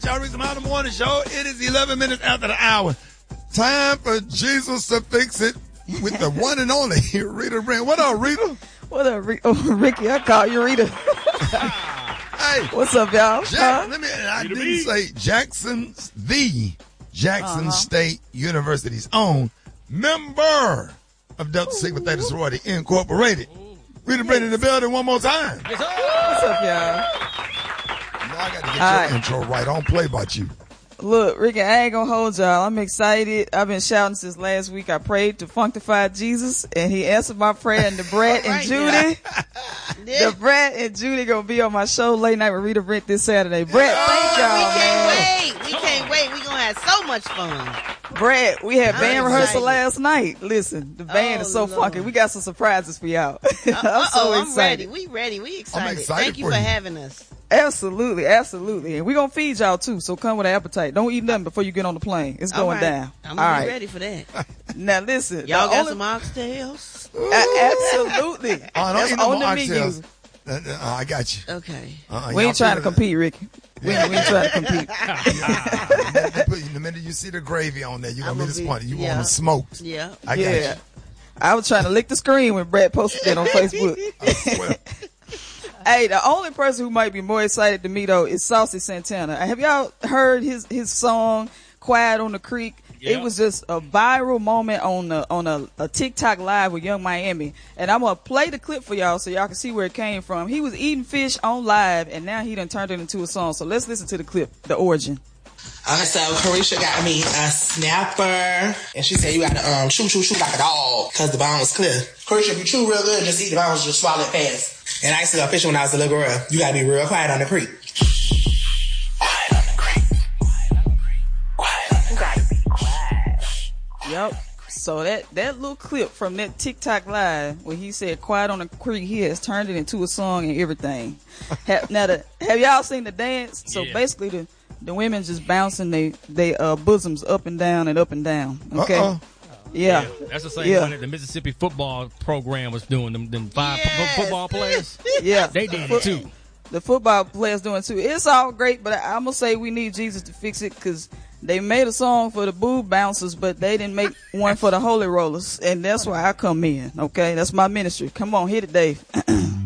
Y'all read some Out Morning Show. It is 11 minutes after the hour. Time for Jesus to fix it with the one and only Rita Brent. What up, Rita? What up, Ricky? I call you Rita. Hey, what's up, y'all? I didn't say the Jackson State University's own member of Delta Sigma Theta Sorority Incorporated. Rita Brent in the building one more time. What's up, y'all? I got to get your intro right. I don't play about you. Look, Ricky, I ain't gonna hold y'all. I'm excited. I've been shouting since last week. I prayed to Functify Jesus, and he answered my prayer. And the Brad and Judy, the Brad and Judy gonna be on my show late night with Rita Brent this Saturday. Brad, thank y'all, man. We can't wait. We gonna have so much fun. Brad, we had band rehearsal last night. Listen, the band is so funky. We got some surprises for y'all. I'm ready. We ready. We excited. I'm excited. Thank you for having us. Absolutely, absolutely. And we're going to feed y'all too, so come with an appetite. Don't eat nothing before you get on the plane. It's going down. I'm going to be ready for that. Now listen. Y'all got some oxtails? Absolutely. That's on the menu. I got you. Okay. We ain't trying to compete, Ricky. We ain't trying to compete. The minute you see the gravy on there, you're going to be disappointed. You want them smoked. Yeah. I got you. I was trying to lick the screen when Brad posted that on Facebook. I swear. Hey, the only person who might be more excited than me though is Saucy Santana. Have y'all heard his song "Quiet on the Creek"? Yep. It was just a viral moment on a TikTok live with Young Miami, and I'm gonna play the clip for y'all so y'all can see where it came from. He was eating fish on live, and now he done turned it into a song. So let's listen to the clip, the origin. So Carisha got me a snapper, and she said you got to chew like a dog because the bone was clear. Carisha, if you chew real good, just eat the bones, just swallow it fast. And I used to go fishing when I was a little girl. You gotta be real quiet on the creek. Quiet on the creek. Quiet on the creek. Quiet. Yep. So that little clip from that TikTok live where he said "Quiet on the Creek," he has turned it into a song and everything. Have y'all seen the dance? So basically the women just bouncing they bosoms up and down and up and down. Okay. Yeah. That's the same one that the Mississippi football program was doing. Them five football players. Yeah. They did it too. The football players doing it too. It's all great, but I'm going to say we need Jesus to fix it because they made a song for the boob bouncers, but they didn't make one for the holy rollers. And that's why I come in. Okay. That's my ministry. Come on, hit it, Dave.